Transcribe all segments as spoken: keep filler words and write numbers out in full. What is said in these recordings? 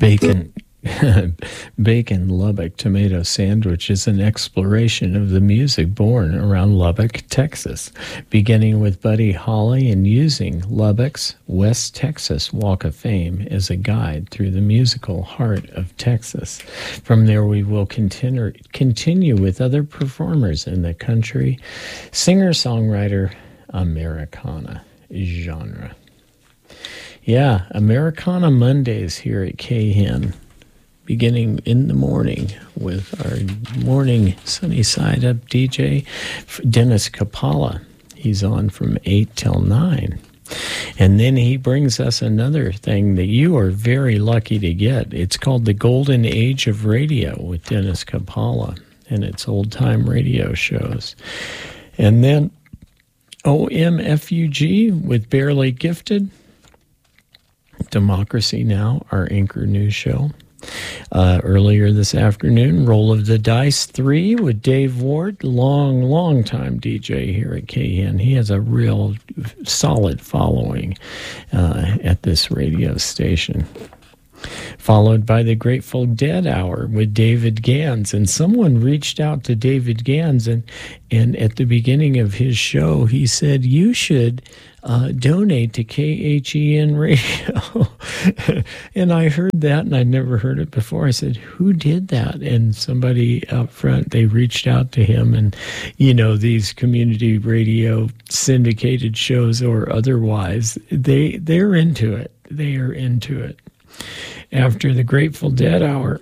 Bacon, Bacon Lubbock Tomato Sandwich is an exploration of the music born around Lubbock, Texas, beginning with Buddy Holly and using Lubbock's West Texas Walk of Fame as a guide through the musical heart of Texas. From there, we will continue, continue with other performers in the country, singer-songwriter, Americana genre. Yeah, Americana Mondays here at K H N, beginning in the morning with our morning sunny side up D J, Dennis Capalla. He's on from eight till nine. And then he brings us another thing that you are very lucky to get. It's called The Golden Age of Radio with Dennis Capalla, and it's old-time radio shows. And then O M F U G with Barely Gifted. Democracy Now!, our Anchor News show. Uh, earlier this afternoon, Roll of the Dice three with Dave Ward, long, long time D J here at K H N. He has a real solid following uh, at this radio station. Followed by the Grateful Dead Hour with David Gans. And someone reached out to David Gans, and, and at the beginning of his show, he said, you should uh, donate to K H E N Radio. And I heard that, and I'd never heard it before. I said, who did that? And somebody out front, they reached out to him, and, you know, these community radio syndicated shows or otherwise, they, they're into it. They are into it. After the Grateful Dead Hour,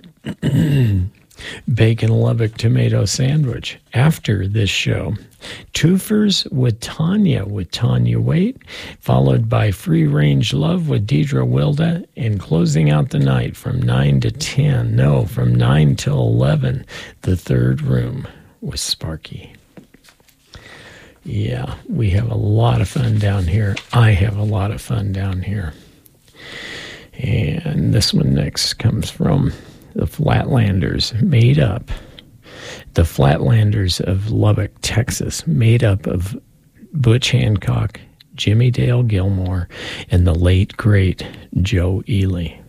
Bacon Lubbock Tomato Sandwich. After this show, Twofers with Tanya, with Tanya Waite, followed by Free Range Love with Deidre Wilda, and closing out the night from nine to ten, no, from nine till eleven, The Third Room with Sparky. Yeah, we have a lot of fun down here. I have a lot of fun down here. And this one next comes from the Flatlanders, made up. The Flatlanders of Lubbock, Texas, made up of Butch Hancock, Jimmy Dale Gilmore, and the late, great Joe Ely.